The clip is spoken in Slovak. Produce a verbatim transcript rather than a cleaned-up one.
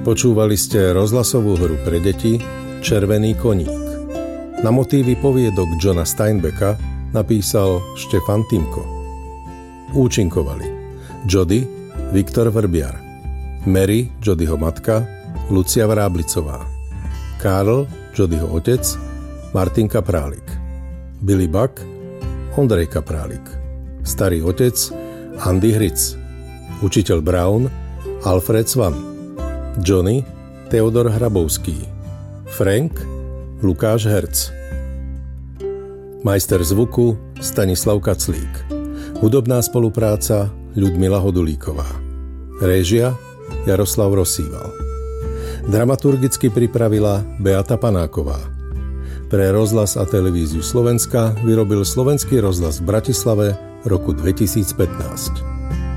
Počúvali ste rozhlasovú hru pre deti Červený koník. Na motívy poviedok Johna Steinbecka napísal Štefan Timko. Účinkovali Jody, Viktor Vrbiar, Mary, Jodyho matka, Lucia Vráblicová, Karl, Jodyho otec, Martin Kaprálik, Billy Buck, Ondrej Kaprálik, starý otec, Andy Hric, učiteľ Brown, Alfred Svan, Johnny, Teodor Hrabovský, Frank, Lukáš Herc, majster zvuku, Stanislav Kaclík, hudobná spolupráca, Ľudmila Hodulíková, réžia, Jaroslav Rosíval, dramaturgicky pripravila Beata Panáková. Pre rozhlas a televíziu Slovenska vyrobil Slovenský rozhlas v Bratislave v roku dvetisícpätnásť.